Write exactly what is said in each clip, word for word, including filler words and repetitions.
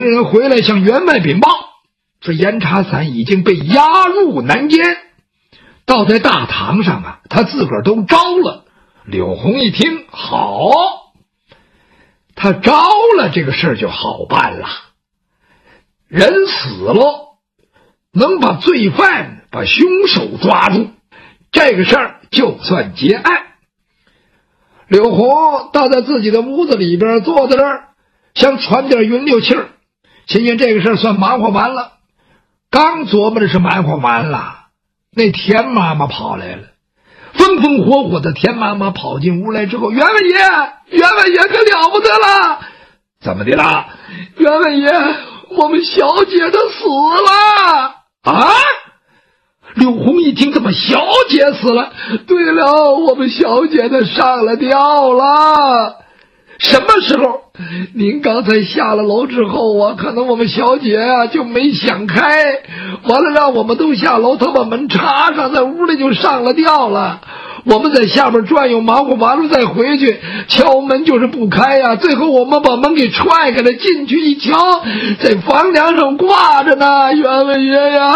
人回来向员外禀报，说严查散已经被押入南监。倒在大堂上啊，他自个儿都招了。柳红一听，好，他招了，这个事儿就好办了。人死了，能把罪犯把凶手抓住，这个事儿就算结案。柳红倒在自己的屋子里边坐在这儿，想喘点匀溜气儿，心想这个事儿算忙活完了。刚琢磨的是忙活完了，那田妈妈跑来了。风风火火的田妈妈跑进屋来之后，员外爷，员外爷可了不得了！怎么的了？员外爷，我们小姐她死了啊！柳红一听，怎么小姐死了？对了，我们小姐她上了吊了。什么时候？您刚才下了楼之后啊，可能我们小姐啊就没想开，完了让我们都下楼，她把门插上，在屋里就上了吊了。我们在下边转悠忙活完了再回去，敲门就是不开呀、啊。最后我们把门给踹开了，进去一瞧，在房梁上挂着呢，员外爷呀！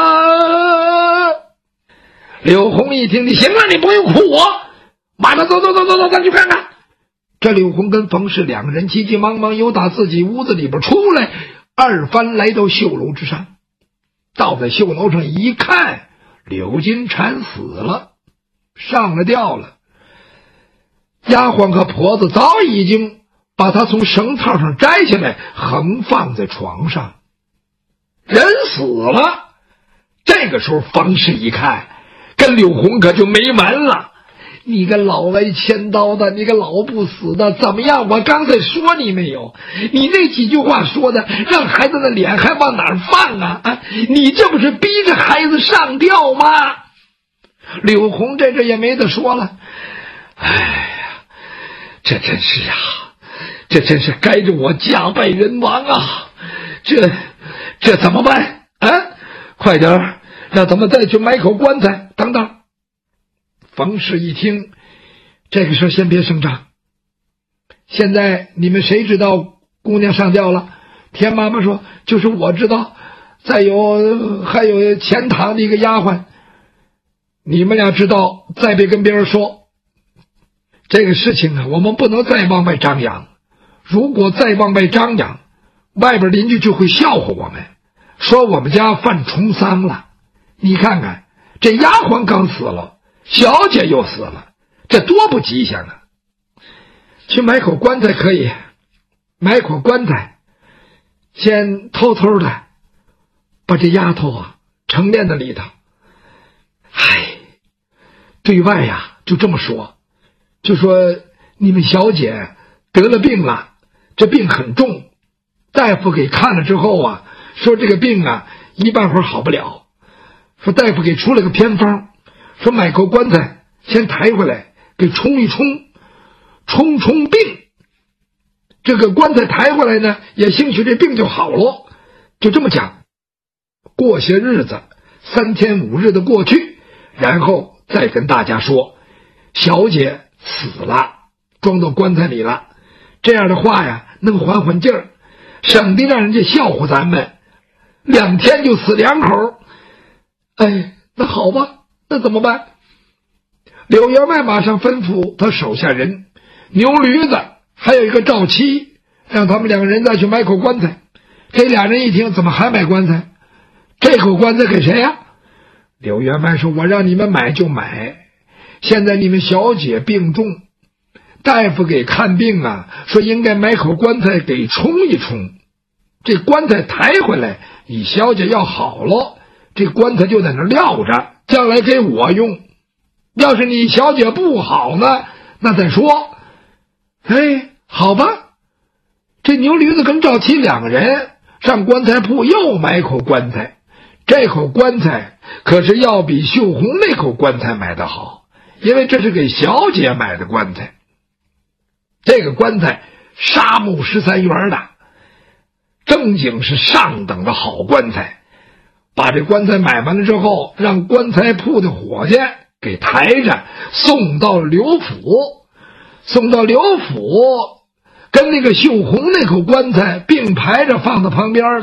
柳红一听，你行了，你不用哭我，马上走走走走走，咱去看看。这柳红跟冯氏两个人急急忙忙由打自己屋子里边出来，二番来到绣楼之上。到在绣楼上一看，柳金蝉死了，上了吊了。丫鬟和婆子早已经把他从绳套上摘下来，横放在床上。人死了。这个时候冯氏一看，跟柳红可就没完了。你个老来千刀的，你个老不死的，怎么样？我刚才说你没有？你那几句话说的，让孩子的脸还往哪儿放啊？啊，你这不是逼着孩子上吊吗？柳红这这也没得说了。哎呀，这真是啊，这真是该着我家败人亡啊！这这怎么办啊？快点让咱们再去买口棺材。等等。冯氏一听，这个事先别声张。现在你们谁知道姑娘上吊了？田妈妈说就是我知道，再有还有钱塘的一个丫鬟。你们俩知道，再别跟别人说。这个事情啊，我们不能再往外张扬。如果再往外张扬，外边邻居就会笑话我们，说我们家犯重丧了。你看看，这丫鬟刚死了，小姐又死了，这多不吉祥啊！去买口棺材可以，买口棺材，先偷偷的把这丫头啊沉殓在里头。唉，对外呀、啊、就这么说，就说你们小姐得了病了，这病很重，大夫给看了之后啊，说这个病啊一半会儿好不了，说大夫给出了个偏方，说买口棺材先抬回来给冲一冲，冲冲病，这个棺材抬回来呢，也兴许这病就好了。就这么讲，过些日子三天五日的过去，然后再跟大家说小姐死了，装到棺材里了。这样的话呀，能缓缓劲儿，省得让人家笑话咱们，两天就死两口。哎，那好吧，那怎么办？柳员外马上吩咐他手下人牛驴子还有一个赵七，让他们两个人再去买口棺材。这俩人一听，怎么还买棺材？这口棺材给谁呀、啊？柳员外说，我让你们买就买，现在你们小姐病重，大夫给看病啊，说应该买口棺材给冲一冲，这棺材抬回来，你小姐要好了，这棺材就在那撂着，将来给我用。要是你小姐不好呢，那再说。哎，好吧。这牛驴子跟赵七两个人上棺材铺又买口棺材，这口棺材可是要比秀红那口棺材买的好，因为这是给小姐买的棺材。这个棺材沙木十三元的，正经是上等的好棺材。把这棺材买完了之后，让棺材铺的伙计给抬着送到刘府，送到刘府跟那个秀红那口棺材并排着放在旁边。